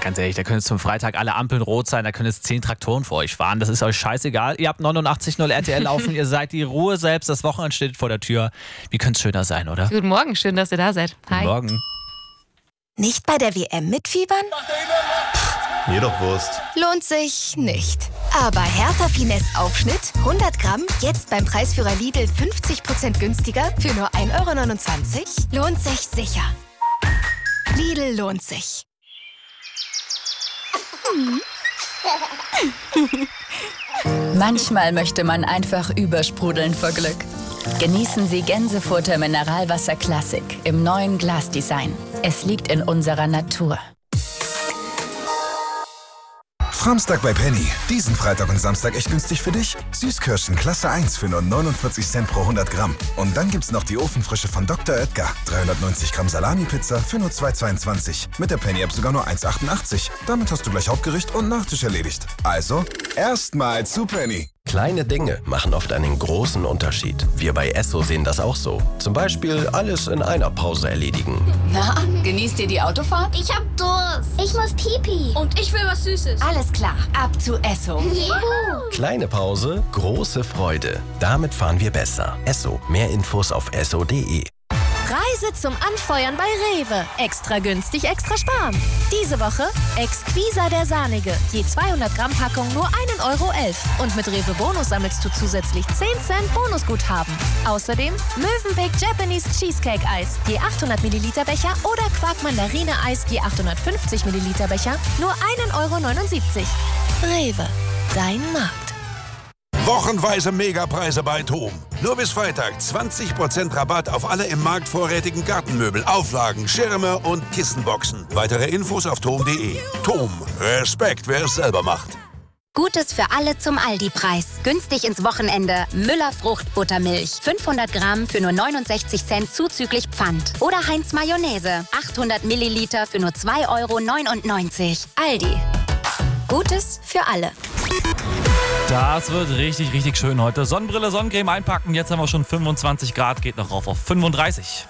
ganz ehrlich, da können jetzt zum Freitag alle Ampeln rot sein, da können jetzt 10 Traktoren vor euch fahren. Das ist euch scheißegal. Ihr habt 89.0 RTL laufen, ihr seid die Ruhe selbst, das Wochenende steht vor der Tür. Wie könnte es schöner sein, oder? Guten Morgen, schön, dass ihr da seid. Hi. Guten Morgen. Nicht bei der WM mitfiebern? Mir doch Wurst. Lohnt sich nicht. Aber Hertha Finesse Aufschnitt, 100 Gramm, jetzt beim Preisführer Lidl 50% günstiger für nur 1,29 €? Lohnt sich sicher. Lidl lohnt sich. Manchmal möchte man einfach übersprudeln vor Glück. Genießen Sie Gänsefurter Mineralwasser Classic im neuen Glasdesign. Es liegt in unserer Natur. Samstag bei Penny. Diesen Freitag und Samstag echt günstig für dich. Süßkirschen Klasse 1 für nur 49 Cent pro 100 Gramm. Und dann gibt's noch die Ofenfrische von Dr. Oetker. 390 Gramm Salami-Pizza für nur 2,22. Mit der Penny-App sogar nur 1,88. Damit hast du gleich Hauptgericht und Nachtisch erledigt. Also, erstmal zu Penny. Kleine Dinge machen oft einen großen Unterschied. Wir bei Esso sehen das auch so. Zum Beispiel alles in einer Pause erledigen. Na, genießt ihr die Autofahrt? Ich hab Durst. Ich muss Pipi. Und ich will was Süßes. Alles klar, ab zu Esso. Juhu. Kleine Pause, große Freude. Damit fahren wir besser. Esso. Mehr Infos auf esso.de. Reise zum Anfeuern bei Rewe. Extra günstig, extra sparen. Diese Woche Exquisa der Sahnige. Je 200 Gramm Packung nur 1,11 €. Und mit Rewe Bonus sammelst du zusätzlich 10 Cent Bonusguthaben. Außerdem Mövenpick Japanese Cheesecake Eis. Je 800 Milliliter Becher oder Quark Mandarine Eis je 850 Milliliter Becher. Nur 1,79 €. Rewe. Dein Markt. Wochenweise Megapreise bei TOM. Nur bis Freitag 20% Rabatt auf alle im Markt vorrätigen Gartenmöbel, Auflagen, Schirme und Kissenboxen. Weitere Infos auf tom.de. TOM. Respekt, wer es selber macht. Gutes für alle zum Aldi-Preis. Günstig ins Wochenende. Müller Fruchtbuttermilch. 500 Gramm für nur 69 Cent zuzüglich Pfand. Oder Heinz Mayonnaise. 800 Milliliter für nur 2,99 €. Aldi. Gutes für alle. Das wird richtig, richtig schön heute. Sonnenbrille, Sonnencreme einpacken. Jetzt haben wir schon 25 Grad, geht noch rauf auf 35.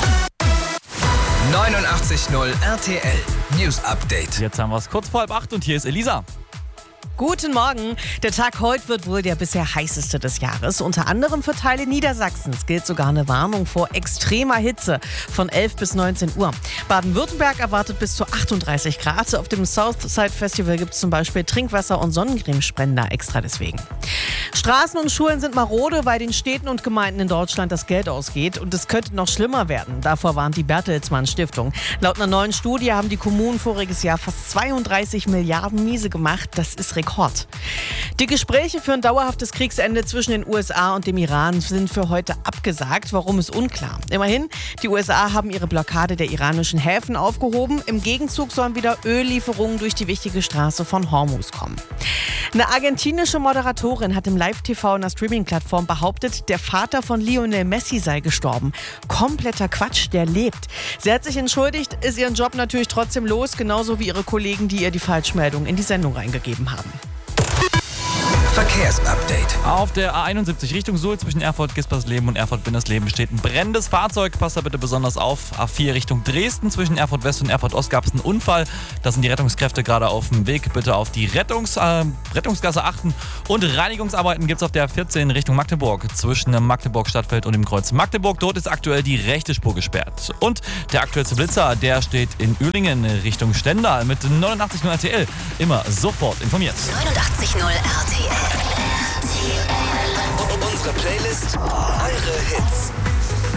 89.0 RTL News Update. Jetzt haben wir es kurz vor 7:30 und hier ist Elisa. Guten Morgen. Der Tag heute wird wohl der bisher heißeste des Jahres. Unter anderem für Teile Niedersachsens gilt sogar eine Warnung vor extremer Hitze von 11 bis 19 Uhr. Baden-Württemberg erwartet bis zu 38 Grad. Auf dem Southside Festival gibt es zum Beispiel Trinkwasser- und Sonnencremespender extra deswegen. Straßen und Schulen sind marode, weil den Städten und Gemeinden in Deutschland das Geld ausgeht. Und es könnte noch schlimmer werden. Davor warnt die Bertelsmann Stiftung. Laut einer neuen Studie haben die Kommunen voriges Jahr fast 32 Milliarden miese gemacht. Das ist Rekord. Die Gespräche für ein dauerhaftes Kriegsende zwischen den USA und dem Iran sind für heute abgesagt. Warum ist unklar. Immerhin, die USA haben ihre Blockade der iranischen Häfen aufgehoben. Im Gegenzug sollen wieder Öllieferungen durch die wichtige Straße von Hormuz kommen. Eine argentinische Moderatorin hat im Live-TV einer Streaming-Plattform behauptet, der Vater von Lionel Messi sei gestorben. Kompletter Quatsch, der lebt. Sie hat sich entschuldigt, ist ihren Job natürlich trotzdem los, genauso wie ihre Kollegen, die ihr die Falschmeldung in die Sendung reingegeben haben. Verkehrsupdate. Auf der A71 Richtung Suhl zwischen Erfurt-Gispersleben und Erfurt-Bindersleben steht ein brennendes Fahrzeug. Passt da bitte besonders auf. A4 Richtung Dresden zwischen Erfurt-West und Erfurt-Ost gab es einen Unfall. Da sind die Rettungskräfte gerade auf dem Weg. Bitte auf die Rettungsgasse achten. Und Reinigungsarbeiten gibt es auf der 14 Richtung Magdeburg zwischen Magdeburg-Stadtfeld und dem Kreuz Magdeburg. Dort ist aktuell die rechte Spur gesperrt. Und der aktuellste Blitzer, der steht in Uelingen Richtung Stendal mit 89.0 RTL. Immer sofort informiert. 89.0 RTL. Unsere Playlist, eure Hits.